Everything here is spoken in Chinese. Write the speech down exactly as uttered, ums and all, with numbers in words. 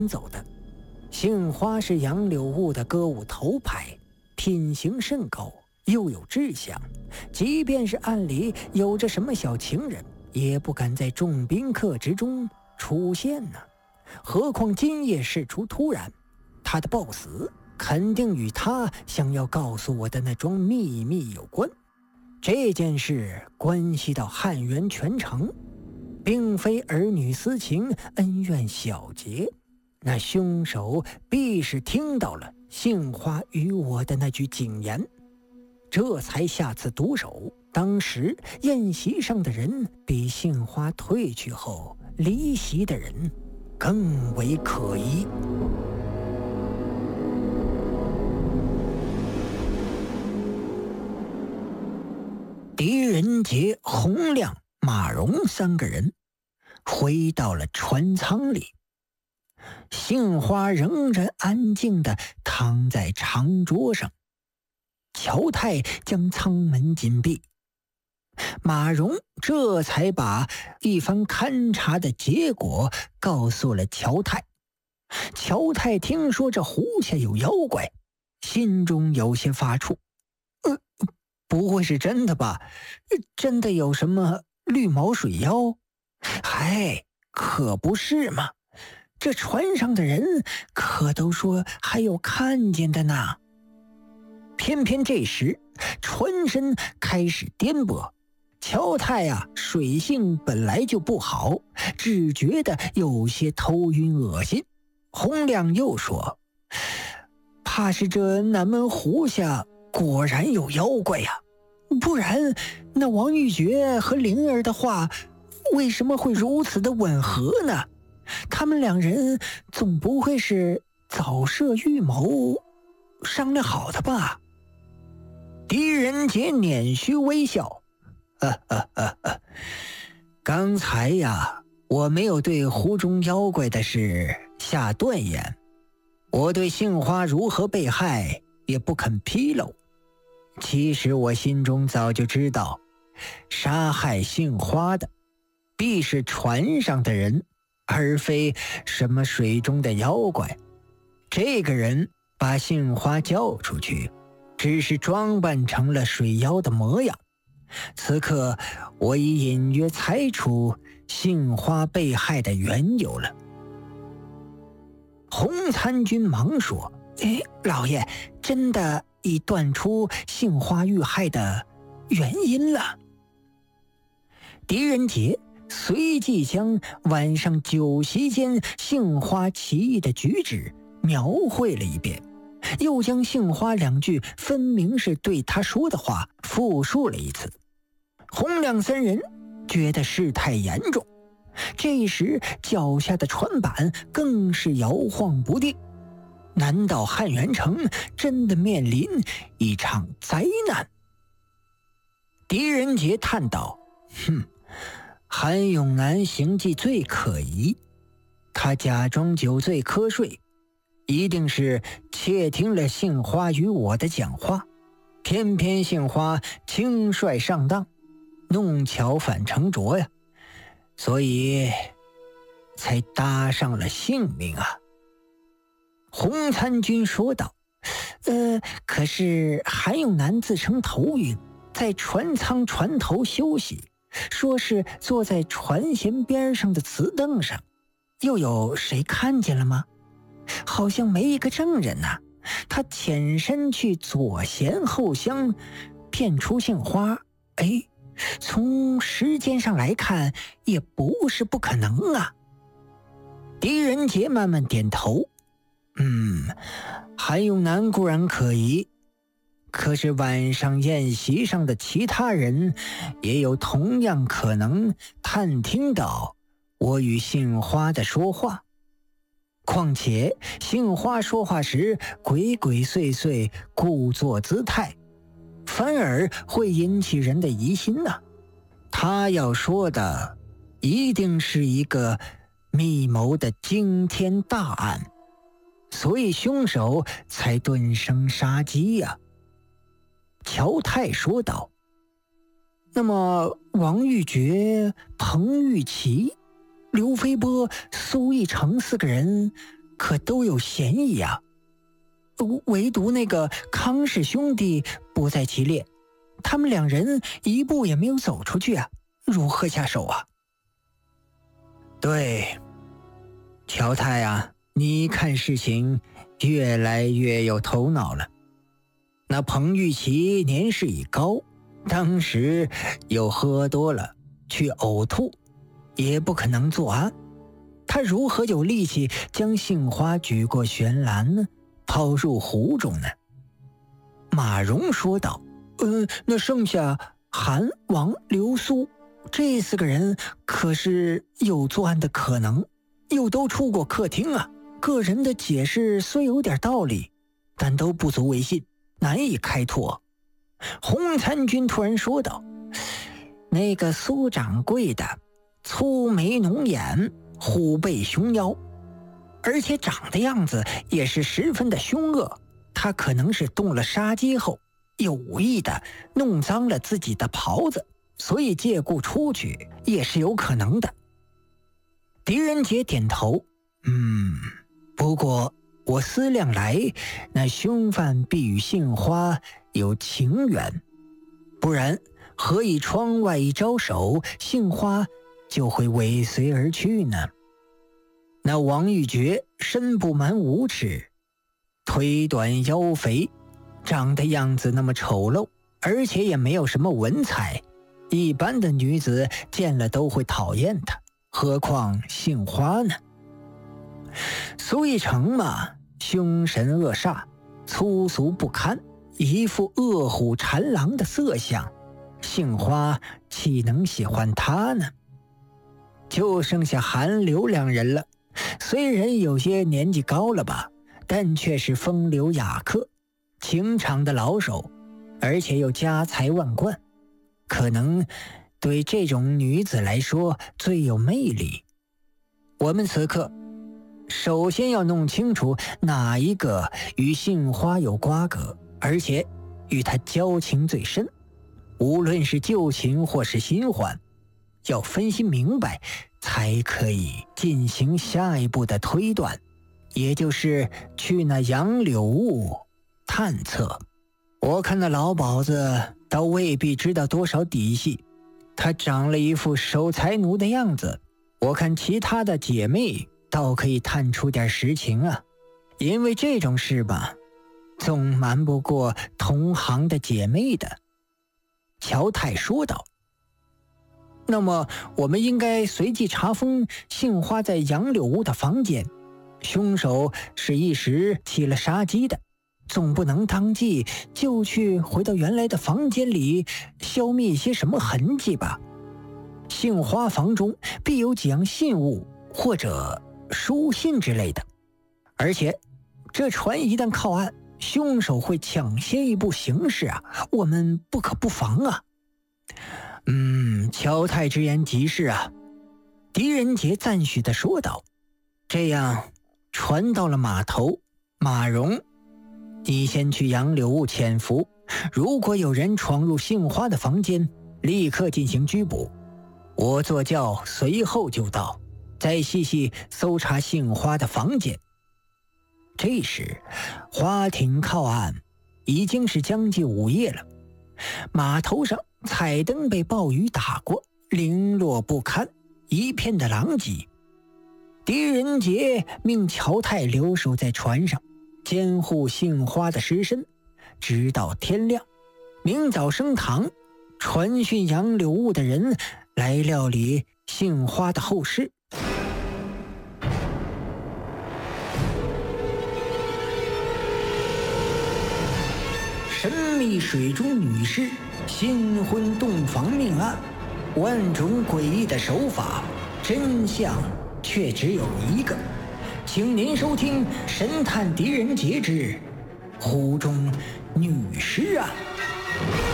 走的。杏花是杨柳雾的歌舞头牌，品行甚高，又有志向，即便是暗里有着什么小情人，也不敢在众宾客之中出现呢。何况今夜事出突然，他的暴死肯定与他想要告诉我的那桩秘密有关。这件事关系到汉源全城，并非儿女私情、恩怨小节，那凶手必是听到了杏花与我的那句警言，这才下此毒手。当时宴席上的人比杏花退去后离席的人更为可疑。狄仁杰、洪亮、马荣三个人回到了船舱里，杏花仍然安静地躺在长桌上。乔太将舱门紧闭，马荣这才把一番勘察的结果告诉了乔太。乔太听说这湖下有妖怪，心中有些发怵。呃，不会是真的吧？真的有什么绿毛水妖？嗨，可不是嘛！这船上的人可都说还有看见的呢。偏偏这时船身开始颠簸，乔太啊，水性本来就不好，只觉得有些头晕恶心。洪亮又说，怕是这南门湖下果然有妖怪呀、啊，不然那王玉珏和灵儿的话为什么会如此的吻合呢？他们两人总不会是早设预谋商量好的吧？狄仁杰捻须微笑，呵呵呵呵，刚才呀，我没有对湖中妖怪的事下断言，我对杏花如何被害也不肯披露。其实我心中早就知道，杀害杏花的必是船上的人，而非什么水中的妖怪。这个人把杏花叫出去，只是装扮成了水妖的模样。此刻我已隐约猜出杏花被害的缘由了。洪参军忙说，哎，老爷真的已断出杏花遇害的原因了。狄仁杰随即将晚上酒席间杏花奇异的举止描绘了一遍，又将杏花两句分明是对他说的话复述了一次。洪亮三人觉得事态严重，这时脚下的船板更是摇晃不定。难道汉源城真的面临一场灾难？狄仁杰叹道，哼，韩永南行迹最可疑，他假装酒醉瞌睡，一定是窃听了杏花与我的讲话，偏偏杏花轻率上当，弄巧反成拙呀，所以才搭上了性命啊。洪参军说道，呃，可是韩永南自称头晕，在船舱船头休息，说是坐在船舷边上的瓷凳上，又有谁看见了吗？好像没一个证人呐、啊。他潜身去左舷后厢骗出杏花，哎，从时间上来看也不是不可能啊。狄仁杰慢慢点头，嗯，韩永南固然可疑，可是晚上宴席上的其他人也有同样可能探听到我与杏花的说话。况且杏花说话时鬼鬼祟祟，故作姿态，反而会引起人的疑心啊。他要说的一定是一个密谋的惊天大案，所以凶手才顿生杀机呀、啊。乔太说道，那么王玉珏、彭玉琪、刘飞波、苏义成四个人可都有嫌疑啊。唯独那个康氏兄弟不在其列，他们两人一步也没有走出去啊，如何下手啊？ 对，乔太啊，你看事情越来越有头脑了。那彭玉琪年事已高，当时又喝多了去呕吐，也不可能作案，他如何有力气将杏花举过悬栏呢，抛入湖中呢？ 马荣说道：呃，那剩下韩、王、刘、苏这四个人可是有作案的可能，又都出过客厅啊。个人的解释虽有点道理，但都不足为信，难以开脱。洪参军突然说道：那个苏掌柜的粗眉浓眼，虎背熊腰，而且长的样子也是十分的凶恶，他可能是动了杀机后有意的弄脏了自己的袍子，所以借故出去也是有可能的。狄仁杰点头， 嗯，不过我思量来，那凶犯必与杏花有情缘，不然何以窗外一招手，杏花就会尾随而去呢？那王玉珏身不满五尺，腿短腰肥，长的样子那么丑陋，而且也没有什么文采，一般的女子见了都会讨厌他，何况杏花呢？苏一成嘛，凶神恶煞，粗俗不堪，一副恶虎缠狼的色相，杏花岂能喜欢他呢？就剩下韩刘两人了，虽然有些年纪高了吧，但却是风流雅客，情场的老手，而且又家财万贯，可能对这种女子来说最有魅力。我们此刻首先要弄清楚哪一个与杏花有瓜葛，而且与她交情最深，无论是旧情或是新欢，要分析明白才可以进行下一步的推断，也就是去那杨柳坞探测。我看那老鸨子倒未必知道多少底细，他长了一副守财奴的样子，我看其他的姐妹倒可以探出点实情啊，因为这种事吧，总瞒不过同行的姐妹的。乔太说道：那么我们应该随即查封杏花在杨柳坞的房间，凶手是一时起了杀机的，总不能当即就去回到原来的房间里消灭一些什么痕迹吧？杏花房中必有几样信物或者书信之类的，而且这船一旦靠岸，凶手会抢先一步行事啊，我们不可不防啊。嗯，乔太之言极是啊，狄仁杰赞许地说道。这样，船到了码头，马荣，你先去杨柳坞潜伏，如果有人闯入杏花的房间，立刻进行拘捕。我坐轿随后就到，再细细搜查杏花的房间。这时，花艇靠岸，已经是将近午夜了。码头上彩灯被暴雨打过，零落不堪，一片的狼藉。狄仁杰命乔太留守在船上，监护杏花的尸身，直到天亮。明早升堂，传讯杨柳坞的人来料理杏花的后事。神秘水中女尸新婚洞房命案，万种诡异的手法，真相却只有一个。请您收听《神探狄仁杰之湖中女尸案》。